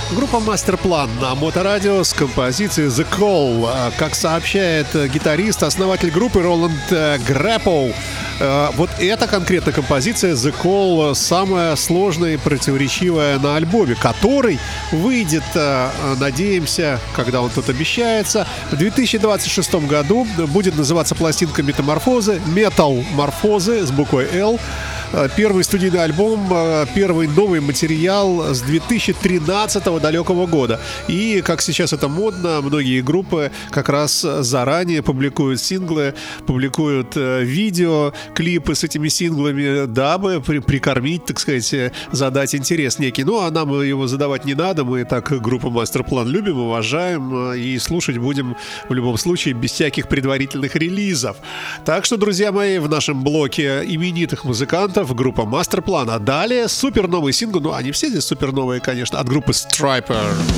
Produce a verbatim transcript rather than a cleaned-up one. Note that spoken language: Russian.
Группа «Мастерплан» на Моторадио с композицией «The Call». Как сообщает гитарист, основатель группы Роланд Грэппоу, вот эта конкретная композиция «The Call» самая сложная и противоречивая на альбоме, который выйдет, надеемся, когда он тут обещается, в две тысячи двадцать шестом году. Будет называться пластинка «Метаморфозы», «Метал-морфозы» с буквой «Л». Первый студийный альбом, первый новый материал с две тысячи тринадцатого далекого года. И, как сейчас это модно, многие группы как раз заранее публикуют синглы, публикуют видео, клипы с этими синглами, дабы при- прикормить, так сказать, задать интерес некий. Ну, а нам его задавать не надо, мы так группу «Мастерплан» любим, уважаем и слушать будем в любом случае без всяких предварительных релизов. Так что, друзья мои, в нашем блоке именитых музыкантов группа «Мастерплан». А далее супер новый сингл, ну они все здесь супер новые, конечно, от группы Stryper.